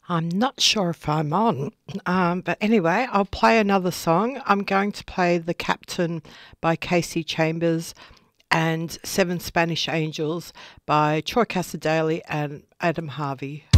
I'm not sure if I'm on, but anyway, I'll play another song. I'm going to play The Captain by Casey Chambers and Seven Spanish Angels by Troy Cassar-Daley and Adam Harvey.